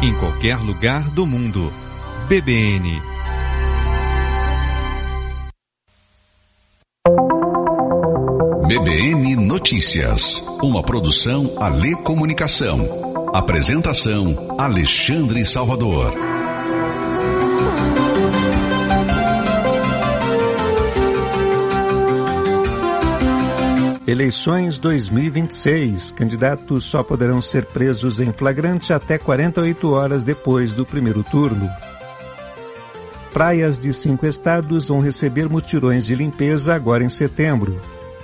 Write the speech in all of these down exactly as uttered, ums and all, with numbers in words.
em qualquer lugar do mundo. B B N. B B N Notícias, uma produção Alê Comunicação. Apresentação Alexandre Salvador. Eleições dois mil e vinte e seis. Candidatos só poderão ser presos em flagrante até quarenta e oito horas depois do primeiro turno. Praias de cinco estados vão receber mutirões de limpeza agora em setembro.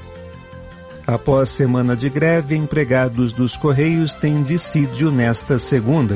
Após semana de greve, empregados dos Correios têm dissídio nesta segunda.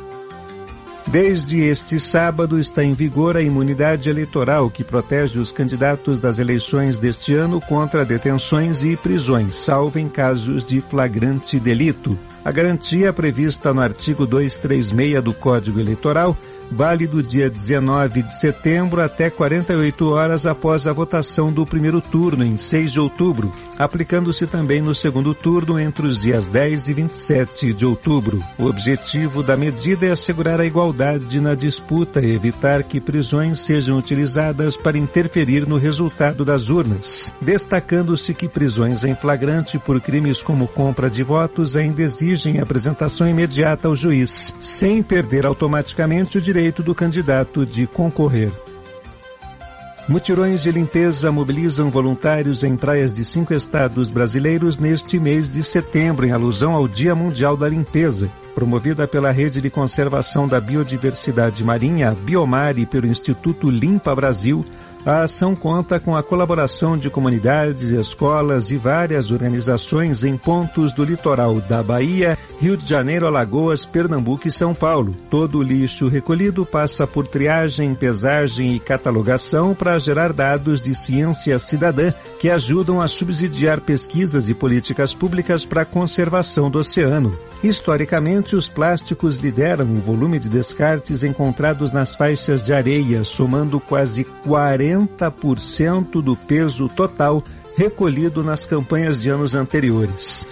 Desde este sábado está em vigor a imunidade eleitoral que protege os candidatos das eleições deste ano contra detenções e prisões, salvo em casos de flagrante delito. A garantia prevista no artigo duzentos e trinta e seis do Código Eleitoral vale do dia dezenove de setembro até quarenta e oito horas após a votação do primeiro turno, em seis de outubro, aplicando-se também no segundo turno entre os dias dez e vinte e sete de outubro. O objetivo da medida é assegurar a igualdade na disputa e evitar que prisões sejam utilizadas para interferir no resultado das urnas, destacando-se que prisões em flagrante por crimes como compra de votos ainda exigem a apresentação imediata ao juiz, sem perder automaticamente o direito do candidato de concorrer. Mutirões de limpeza mobilizam voluntários em praias de cinco estados brasileiros neste mês de setembro, em alusão ao Dia Mundial da Limpeza. Promovida pela Rede de Conservação da Biodiversidade Marinha, Biomar, e pelo Instituto Limpa Brasil, a ação conta com a colaboração de comunidades, escolas e várias organizações em pontos do litoral da Bahia, Rio de Janeiro, Alagoas, Pernambuco e São Paulo. Todo o lixo recolhido passa por triagem, pesagem e catalogação para gerar dados de ciência cidadã que ajudam a subsidiar pesquisas e políticas públicas para a conservação do oceano. Historicamente, os plásticos lideram o volume de descartes encontrados nas faixas de areia, somando quase quarenta por cento do peso total recolhido nas campanhas de anos anteriores.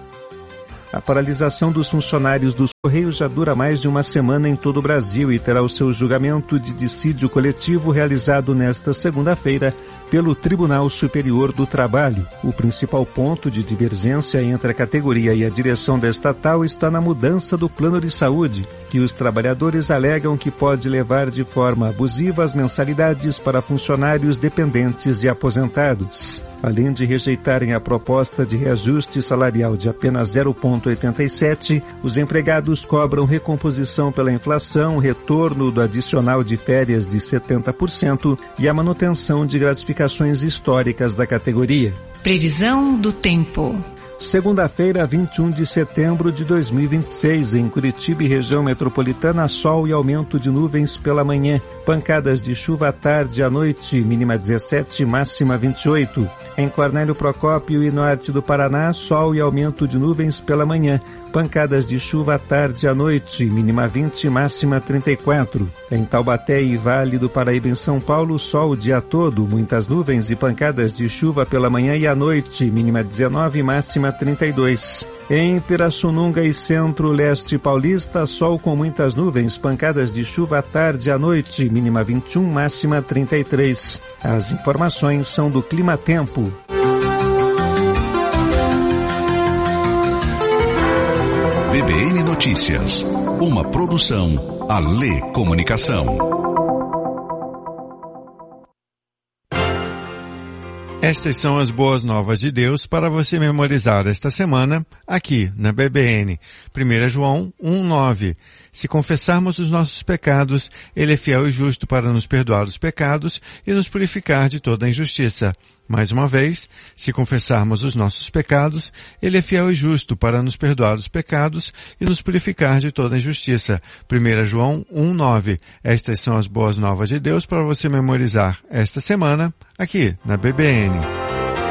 A paralisação dos funcionários dos Correios já dura mais de uma semana em todo o Brasil e terá o seu julgamento de dissídio coletivo realizado nesta segunda-feira pelo Tribunal Superior do Trabalho. O principal ponto de divergência entre a categoria e a direção da estatal está na mudança do plano de saúde, que os trabalhadores alegam que pode levar de forma abusiva as mensalidades para funcionários dependentes e aposentados. Além de rejeitarem a proposta de reajuste salarial de apenas zero vírgula oitenta e sete, os empregados cobram recomposição pela inflação, retorno do adicional de férias de setenta por cento e a manutenção de gratificações históricas da categoria. Previsão do tempo. Segunda-feira, vinte e um de setembro de dois mil e vinte e seis, em Curitiba e região metropolitana, sol e aumento de nuvens pela manhã. Pancadas de chuva à tarde e à noite, mínima dezessete, máxima vinte e oito. Em Cornélio Procópio e norte do Paraná, sol e aumento de nuvens pela manhã. Pancadas de chuva à tarde e à noite, mínima vinte, máxima trinta e quatro. Em Taubaté e Vale do Paraíba, em São Paulo, sol o dia todo, muitas nuvens e pancadas de chuva pela manhã e à noite, mínima dezenove, máxima trinta e dois. Em Pirassununga e Centro-Leste Paulista, sol com muitas nuvens, pancadas de chuva à tarde e à noite, mínima vinte e um, máxima trinta e três. As informações são do Clima Tempo. B B N Notícias, uma produção Alê Comunicação. Estas são as boas novas de Deus para você memorizar esta semana aqui na B B N. primeiro João um, nove. Se confessarmos os nossos pecados, Ele é fiel e justo para nos perdoar os pecados e nos purificar de toda a injustiça. Mais uma vez, se confessarmos os nossos pecados, Ele é fiel e justo para nos perdoar os pecados e nos purificar de toda a injustiça. primeiro João um, nove. Estas são as boas novas de Deus para você memorizar esta semana aqui na B B N.